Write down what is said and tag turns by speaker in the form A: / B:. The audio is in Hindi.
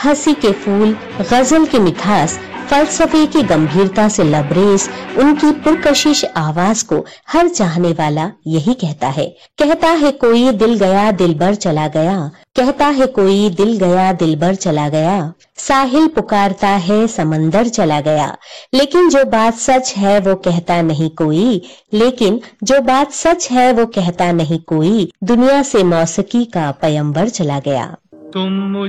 A: हंसी के फूल, गजल की मिठास, फलसफे की गंभीरता से लबरेज उनकी पुरकशिश आवाज को हर चाहने वाला यही कहता है। कहता है कोई दिल गया दिलबर चला गया, कहता है कोई दिल गया दिलबर चला गया, साहिल पुकारता है समंदर चला गया, लेकिन जो बात सच है वो कहता नहीं कोई, लेकिन जो बात सच है वो कहता नहीं कोई, दुनिया से मौसीकी का पैगंबर चला गया। तुम